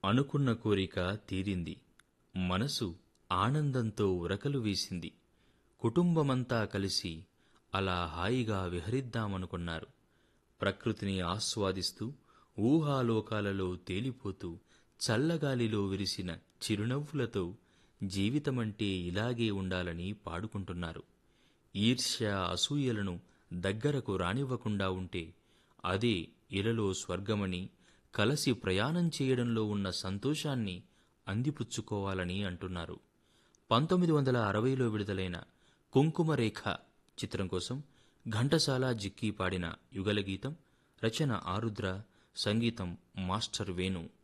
అనుకున్న కోరిక తీరింది. మనసు ఆనందంతో ఉరకలు వేసింది. కుటుంబమంతా కలిసి అలా హాయిగా విహరిద్దామనుకున్నారు. ప్రకృతిని ఆస్వాదిస్తూ, ఊహాలోకాలలో తేలిపోతూ, చల్లగాలిలో విరిసిన చిరునవ్వులతో జీవితమంటే ఇలాగే ఉండాలని పాడుకుంటున్నారు. ఈర్ష్య, అసూయలను దగ్గరకు రానివ్వకుండా ఉంటే అదే ఇలలో స్వర్గమని, కలసి ప్రయాణం చేయడంలో ఉన్న సంతోషాన్ని అందిపుచ్చుకోవాలని అంటున్నారు. 1960లో విడుదలైన కుంకుమరేఖ చిత్రం కోసం ఘంటసాల, జిక్కీ పాడిన యుగలగీతం, రచన ఆరుద్ర, సంగీతం మాస్టర్ వేణు.